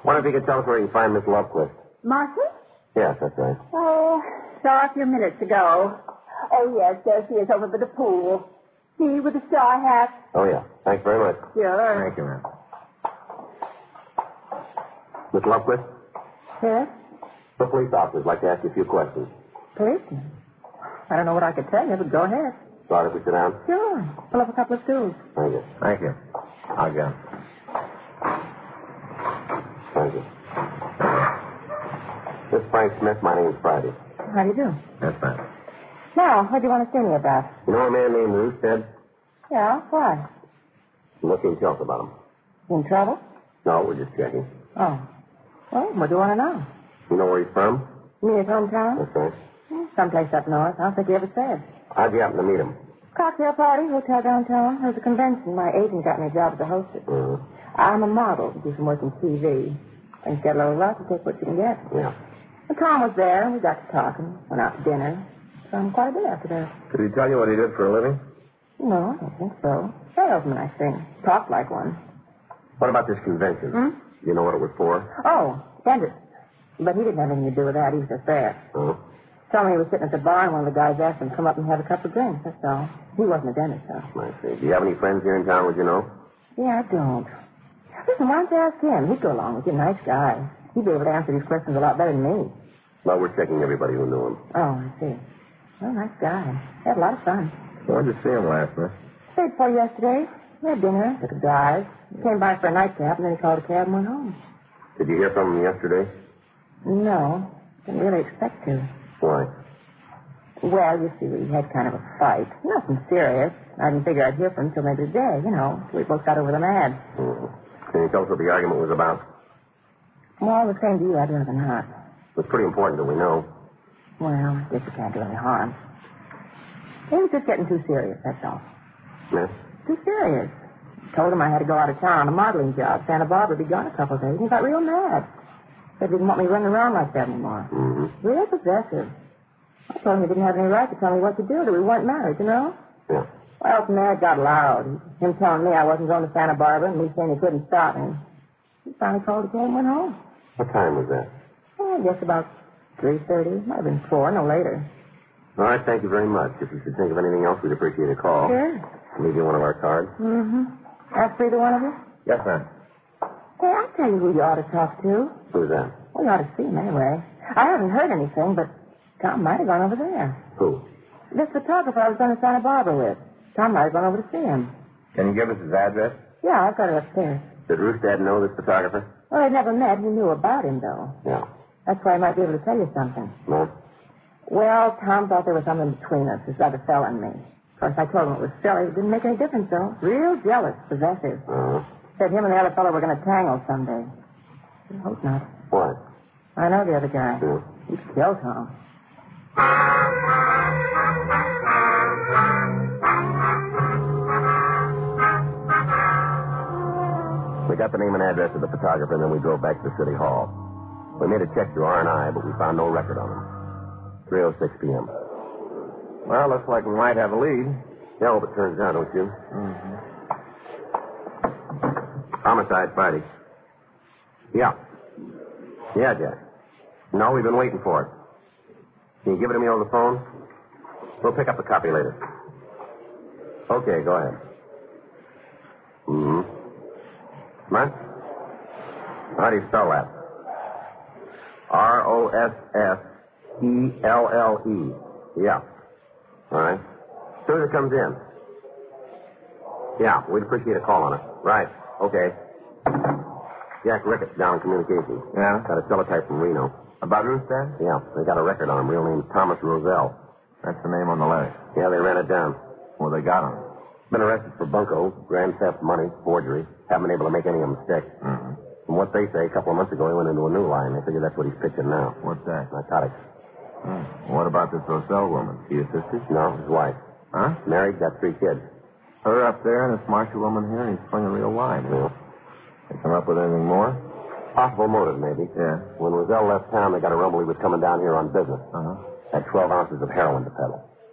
Wonder if you could tell us where you can find Miss Lovequist. Marcy? Yes, that's right. Oh, saw her a few minutes ago. Oh, yes, there she is over by the pool. See, with the straw hat. Oh, yeah. Thanks very much. Sure. Thank you, ma'am. Miss Lovequist, Yes? the police officer'd like to ask you a few questions. Policeman? I don't know what I could tell you, but go ahead. Sorry if we sit down. Sure. Pull up a couple of stools. Thank you. Thank you. I'll go. Thank you. This is Frank Smith. My name's Friday. How do you do? That's fine. Now, what do you want to see me about? You know a man named Roostead? Yeah, why? What can you tell us about him? In trouble? No, we're just checking. Oh. Well, what do you want to know? You know where he's from? Me his hometown? That's right. Someplace up north. I don't think he ever said. How'd you happen to meet him? Cocktail party, hotel downtown. There was a convention. My agent got me a job as a hostess. Mm-hmm. I'm a model. Do some work in TV. Things get a little rough. You take what you can get. Yeah. And Tom was there, and we got to talking. Went out to dinner. Quite a bit after that. Did he tell you what he did for a living? No, I don't think so. Salesman, I think. Talked like one. What about this convention? Hmm? You know what it was for? Oh, dentist. But he didn't have anything to do with that. He was just there. Oh. Told me he was sitting at the bar, and one of the guys asked him to come up and have a couple of drinks. That's all. He wasn't a dentist, though. I see. Do you have any friends here in town, would you know? Yeah, I don't. Listen, why don't you ask him? He'd go along with you. Nice guy. He'd be able to answer these questions a lot better than me. Well, we're checking everybody who knew him. Oh, I see. Well, nice guy. Had a lot of fun. Where'd you see him last, miss? Stayed for yesterday. We had dinner, took a drive. He came by for a nightcap, and then he called a cab and went home. Did you hear from him yesterday? No, didn't really expect to. Why? Well, you see, we had kind of a fight. Nothing serious. I didn't figure I'd hear from him till maybe today, you know. We both got over the mad. Mm-hmm. Can you tell us what the argument was about? Well, the same to you, I'd rather not. It's pretty important that we know. Well, I guess you can't do any harm. He was just getting too serious, that's all. Yes? Too serious. Told him I had to go out of town on a modeling job. Santa Barbara be gone a couple of days. He got real mad. Said he didn't want me running around like that anymore. Mm-hmm. Real possessive. I told him he didn't have any right to tell me what to do, that we weren't married, you know? Yeah. Well, from there it got loud. Him telling me I wasn't going to Santa Barbara and me saying he couldn't stop me. He finally called the cab and went home. What time was that? Oh, I guess about 3:30. Might have been 4, no later. All right, thank you very much. If you should think of anything else, we'd appreciate a call. Sure. I'll leave you one of our cards. Mm-hmm. Ask for either one of you? Yes, ma'am. Hey, I'll tell you who you ought to talk to. Who's that? Well, you ought to see him anyway. I haven't heard anything, but Tom might have gone over there. Who? This photographer I was going to Santa Barbara with. Tom might have gone over to see him. Can you give us his address? Yeah, I've got it upstairs. Did Roostead know this photographer? Well, they'd never met. He knew about him, though. Yeah. That's why I might be able to tell you something. No? Well, Tom thought there was something between us, this other fella and me. Of course, I told him it was silly. It didn't make any difference, though. Real jealous, possessive. Uh-huh. Said him and the other fellow were going to tangle someday. I hope not. What? I know the other guy. Yeah. He'd kill Tom. We got the name and address of the photographer, and then we drove back to the city hall. We made a check through R&I, but we found no record on him. 3:06 p.m. Well, looks like we might have a lead. Yeah, I hope it turns out, don't you? Mm-hmm. Homicide Friday. Yeah. Yeah, Jack. No, we've been waiting for it. Can you give it to me over the phone? We'll pick up the copy later. Okay, go ahead. Mm-hmm. What? How do you spell that? Rossfelle. Yeah. All right. As soon as it comes in. Yeah, we'd appreciate a call on it. Right. Okay. Jack Ricketts down in communications. Yeah? Got a teletype from Reno. About Roostead? Yeah, they got a record on him. Real name Thomas Roselle. That's the name on the letter. Yeah, they ran it down. Well, they got him. Been arrested for bunco, grand theft, money, forgery. Haven't been able to make any of them stick. Mm-hmm. From what they say, a couple of months ago, he went into a new line. They figure that's what he's pitching now. What's that? Narcotics. What about this Roselle woman? She your sister? No, his wife. Huh? Married, got 3 kids. Her up there and this Marshall woman here, and he's swinging real wide. Yeah. They come up with anything more? Possible motive, maybe. Yeah. When Roselle left town, they got a rumble he was coming down here on business. Uh-huh. Had 12 ounces of heroin to peddle.